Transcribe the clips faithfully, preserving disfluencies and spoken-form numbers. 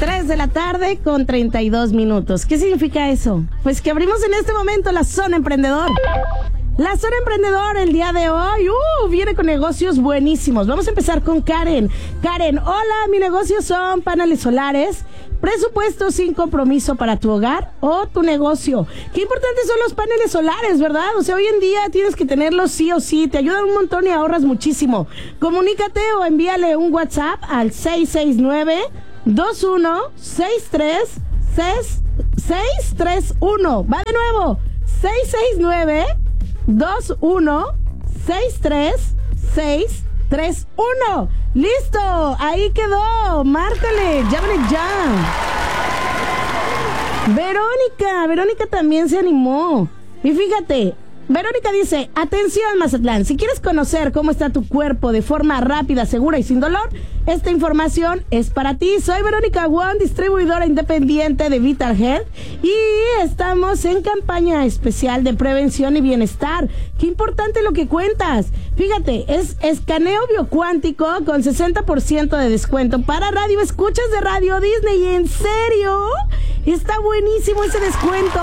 tres de la tarde con treinta y dos minutos. ¿Qué significa eso? Pues que abrimos en este momento la Zona Emprendedor. La Zona Emprendedor el día de hoy uh, viene con negocios buenísimos. Vamos a empezar con Karen. Karen, hola, mi negocio son paneles solares. Presupuesto sin compromiso para tu hogar o tu negocio. Qué importantes son los paneles solares, ¿verdad? O sea, hoy en día tienes que tenerlos sí o sí. Te ayudan un montón y ahorras muchísimo. Comunícate o envíale un WhatsApp al seis seis nueve, dos uno seis tres seis tres uno. Va de nuevo. seis seis nueve, dos uno seis tres seis tres uno. ¡Listo! Ahí quedó. Márcale. Llámale ya. Verónica. Verónica también se animó. Y fíjate, Verónica dice, atención Mazatlán, si quieres conocer cómo está tu cuerpo de forma rápida, segura y sin dolor, esta información es para ti. Soy Verónica Wong, distribuidora independiente de Vital Health, y estamos en campaña especial de prevención y bienestar. Qué importante lo que cuentas. Fíjate, es escaneo biocuántico con sesenta por ciento de descuento para radio escuchas de Radio Disney. ¿En serio? Está buenísimo ese descuento.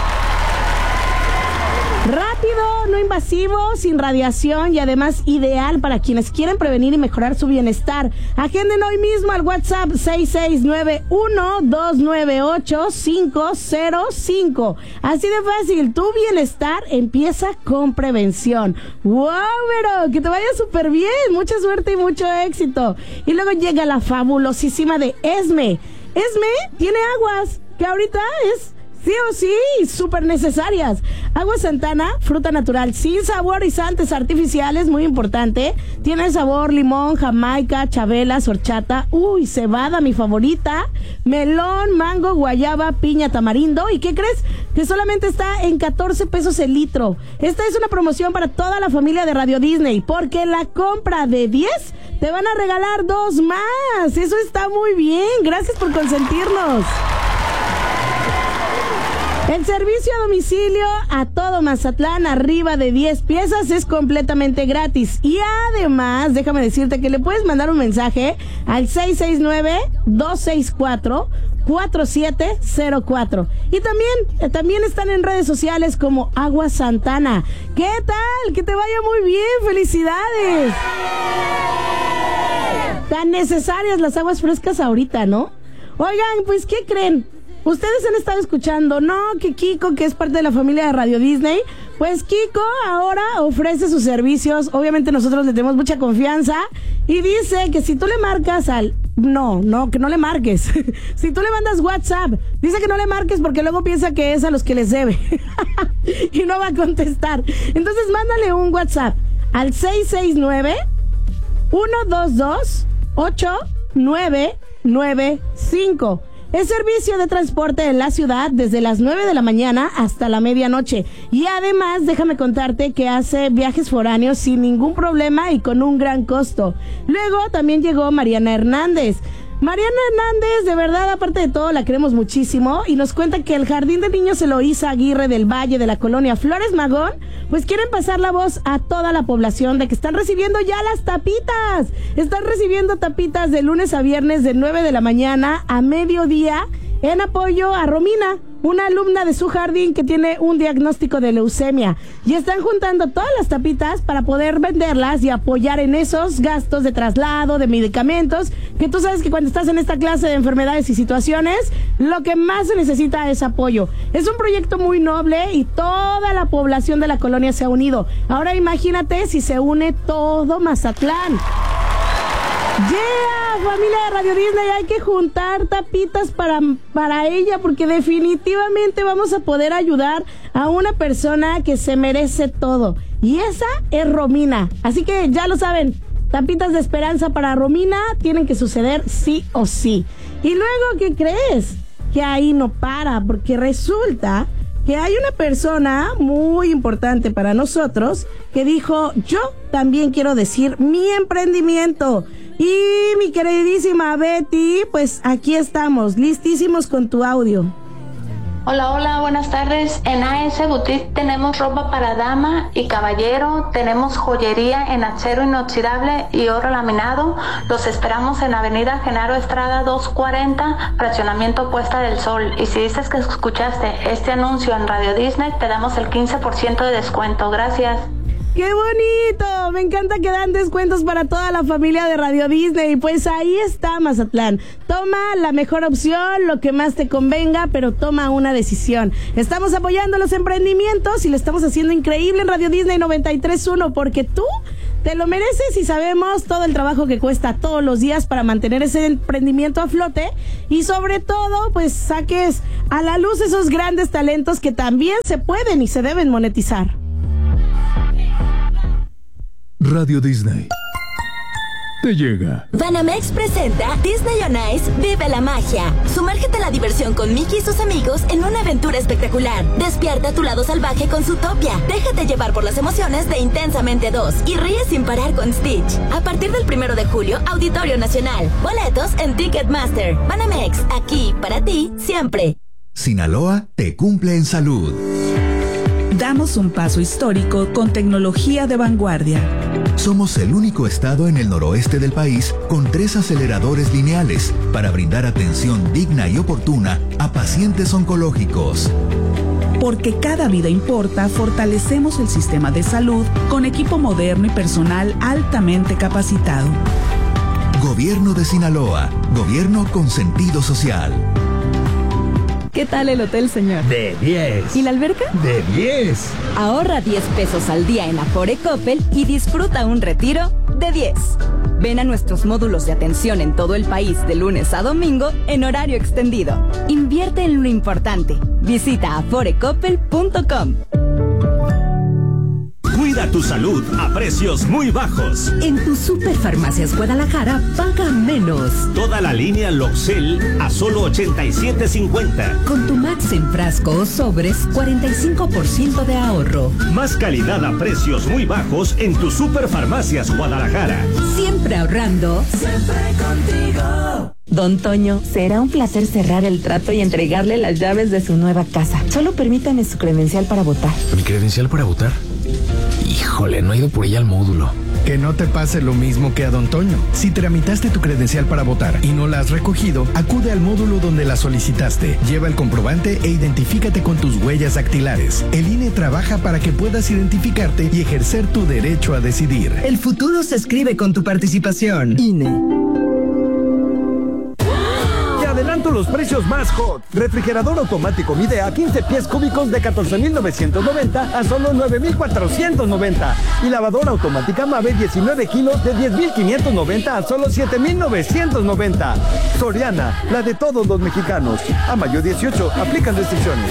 Rápido, no invasivo, sin radiación y además ideal para quienes quieren prevenir y mejorar su bienestar. Agenden hoy mismo al WhatsApp seis seis nueve uno dos nueve ocho cinco cero cinco. Así de fácil, tu bienestar empieza con prevención. ¡Wow, Vero! Que te vaya súper bien, mucha suerte y mucho éxito. Y luego llega la fabulosísima de Esme. Esme tiene aguas, que ahorita es... sí o sí, súper necesarias. Agua Santana, fruta natural, sin saborizantes artificiales, muy importante. Tiene sabor limón, jamaica, chabela, horchata, uy, cebada, mi favorita, melón, mango, guayaba, piña, tamarindo. ¿Y qué crees? Que solamente está en catorce pesos el litro. Esta es una promoción para toda la familia de Radio Disney, porque la compra de diez te van a regalar dos más. Eso está muy bien. Gracias por consentirnos. El servicio a domicilio a todo Mazatlán arriba de diez piezas es completamente gratis. Y además, déjame decirte que le puedes mandar un mensaje al seis seis nueve, dos seis cuatro, cuatro siete cero cuatro. Y también, también están en redes sociales como Agua Santana. ¿Qué tal? Que te vaya muy bien. ¡Felicidades! Tan necesarias las aguas frescas ahorita, ¿no? Oigan, pues, ¿qué creen? Ustedes han estado escuchando, ¿no? Que Kiko, que es parte de la familia de Radio Disney, pues Kiko ahora ofrece sus servicios. Obviamente nosotros le tenemos mucha confianza y dice que si tú le marcas al... No, no, que no le marques. Si tú le mandas WhatsApp, dice que no le marques porque luego piensa que es a los que les debe y no va a contestar. Entonces mándale un WhatsApp al seis seis nueve, uno dos dos, ocho nueve nueve cinco. Es servicio de transporte en la ciudad desde las nueve de la mañana hasta la medianoche. Y además, déjame contarte que hace viajes foráneos sin ningún problema y con un gran costo. Luego también llegó Mariana Hernández. Mariana Hernández, de verdad, aparte de todo, la queremos muchísimo y nos cuenta que el Jardín de Niños Eloísa Aguirre del Valle de la colonia Flores Magón, pues quieren pasar la voz a toda la población de que están recibiendo ya las tapitas. Están recibiendo tapitas de lunes a viernes de nueve de la mañana a mediodía en apoyo a Romina, una alumna de su jardín que tiene un diagnóstico de leucemia. Y están juntando todas las tapitas para poder venderlas y apoyar en esos gastos de traslado, de medicamentos, que tú sabes que cuando estás en esta clase de enfermedades y situaciones, lo que más se necesita es apoyo. Es un proyecto muy noble y toda la población de la colonia se ha unido. Ahora imagínate si se une todo Mazatlán. ¡Yeah! Familia de Radio Disney, hay que juntar tapitas para, para ella, porque definitivamente vamos a poder ayudar a una persona que se merece todo. Y esa es Romina. Así que ya lo saben, tapitas de esperanza para Romina tienen que suceder sí o sí. Y luego, ¿qué crees? Que ahí no para, porque resulta que hay una persona muy importante para nosotros que dijo, yo también quiero decir mi emprendimiento. Y mi queridísima Betty, pues aquí estamos, listísimos con tu audio. Hola, hola, buenas tardes. En A S Boutique tenemos ropa para dama y caballero, tenemos joyería en acero inoxidable y oro laminado. Los esperamos en Avenida Genaro Estrada doscientos cuarenta, fraccionamiento Puesta del Sol. Y si dices que escuchaste este anuncio en Radio Disney, te damos el quince por ciento de descuento. Gracias. ¡Qué bonito! Me encanta que dan descuentos para toda la familia de Radio Disney. Pues ahí está, Mazatlán. Toma la mejor opción, lo que más te convenga, pero toma una decisión. Estamos apoyando los emprendimientos y lo estamos haciendo increíble en Radio Disney noventa y tres punto uno, porque tú te lo mereces y sabemos todo el trabajo que cuesta todos los días para mantener ese emprendimiento a flote y sobre todo, pues saques a la luz esos grandes talentos que también se pueden y se deben monetizar. Radio Disney te llega. Banamex presenta Disney on Ice Vive la Magia. Sumérgete a la diversión con Mickey y sus amigos en una aventura espectacular. Despierta tu lado salvaje con Zootopia. Déjate llevar por las emociones de Intensamente dos y ríe sin parar con Stitch. A partir del primero de julio, Auditorio Nacional. Boletos en Ticketmaster. Banamex, aquí para ti siempre. Sinaloa te cumple en salud. Damos un paso histórico con tecnología de vanguardia. Somos el único estado en el noroeste del país con tres aceleradores lineales para brindar atención digna y oportuna a pacientes oncológicos. Porque cada vida importa, fortalecemos el sistema de salud con equipo moderno y personal altamente capacitado. Gobierno de Sinaloa, gobierno con sentido social. ¿Qué tal el hotel, señor? De diez. ¿Y la alberca? De diez. Ahorra diez pesos al día en Afore Coppel y disfruta un retiro de diez. Ven a nuestros módulos de atención en todo el país de lunes a domingo en horario extendido. Invierte en lo importante. Visita afore coppel punto com. Cuida tu salud a precios muy bajos. En tu Superfarmacias Guadalajara paga menos. Toda la línea Loxel a solo ochenta y siete cincuenta. Con tu Max en frasco o sobres, cuarenta y cinco por ciento de ahorro. Más calidad a precios muy bajos en tu Superfarmacias Guadalajara. Siempre ahorrando. Siempre contigo. Don Toño, será un placer cerrar el trato y entregarle las llaves de su nueva casa. Solo permítame su credencial para votar. ¿Mi credencial para votar? Híjole, no he ido por ella al módulo. Que no te pase lo mismo que a Don Toño. Si tramitaste tu credencial para votar y no la has recogido, acude al módulo donde la solicitaste. Lleva el comprobante e identifícate con tus huellas dactilares. El I N E trabaja para que puedas identificarte y ejercer tu derecho a decidir. El futuro se escribe con tu participación. I N E. Adelanto los precios más hot. Refrigerador automático Midea quince pies cúbicos de catorce mil novecientos noventa a solo nueve mil cuatrocientos noventa. Y lavadora automática Mave diecinueve kilos de diez mil quinientos noventa a solo siete mil novecientos noventa. Soriana, la de todos los mexicanos. A mayo dieciocho, aplican restricciones.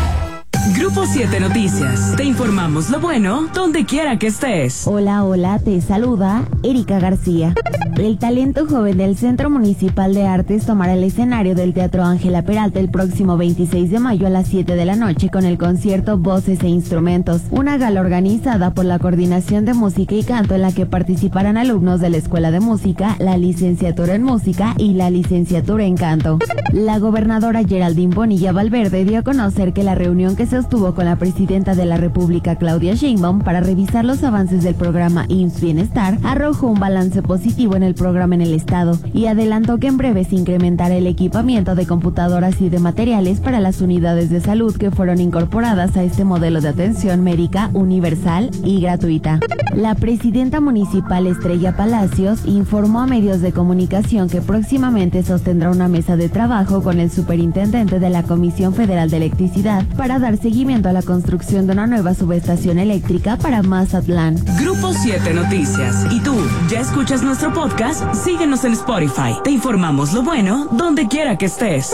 Grupo siete Noticias. Te informamos lo bueno donde quiera que estés. Hola, hola, te saluda Erika García. El talento joven del Centro Municipal de Artes tomará el escenario del Teatro Ángela Peralta el próximo veintiséis de mayo a las siete de la noche con el concierto Voces e Instrumentos, una gala organizada por la Coordinación de Música y Canto en la que participarán alumnos de la Escuela de Música, la Licenciatura en Música y la Licenciatura en Canto. La gobernadora Geraldine Bonilla Valverde dio a conocer que la reunión que se sostuvo con la presidenta de la República, Claudia Sheinbaum, para revisar los avances del programa I M S S Bienestar, arrojó un balance positivo en el programa en el estado y adelantó que en breve se incrementará el equipamiento de computadoras y de materiales para las unidades de salud que fueron incorporadas a este modelo de atención médica universal y gratuita. La presidenta municipal Estrella Palacios informó a medios de comunicación que próximamente sostendrá una mesa de trabajo con el superintendente de la Comisión Federal de Electricidad para dar seguimiento a la construcción de una nueva subestación eléctrica para Mazatlán. Grupo siete Noticias. ¿Y tú, ya escuchas nuestro podcast? Síguenos en Spotify. Te informamos lo bueno donde quiera que estés.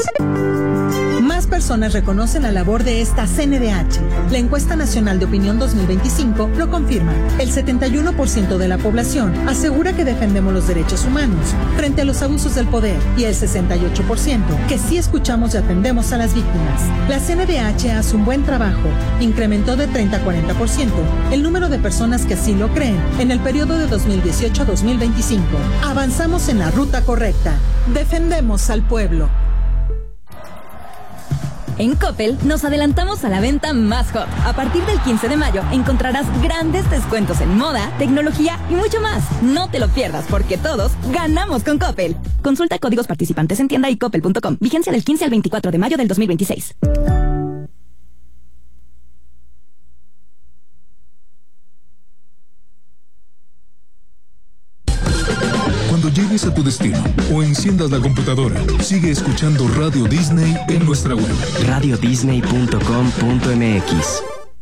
Más personas reconocen la labor de esta C N D H. La encuesta nacional de opinión dos mil veinticinco lo confirma. El setenta y uno por ciento de la población asegura que defendemos los derechos humanos frente a los abusos del poder y el sesenta y ocho por ciento que sí escuchamos y atendemos a las víctimas. La C N D H hace un buen trabajo. Incrementó de treinta a cuarenta por ciento el número de personas que así lo creen en el periodo de dos mil dieciocho a dos mil veinticinco. Avanzamos en la ruta correcta. Defendemos al pueblo. En Coppel nos adelantamos a la venta más hot. A partir del quince de mayo encontrarás grandes descuentos en moda, tecnología y mucho más. No te lo pierdas porque todos ganamos con Coppel. Consulta códigos participantes en tienda y coppel punto com. Vigencia del quince al veinticuatro de mayo del dos mil veintiséis. Cuando llegues a tu destino o enciendas la computadora, sigue escuchando Radio Disney en nuestra web. radio disney punto com punto m x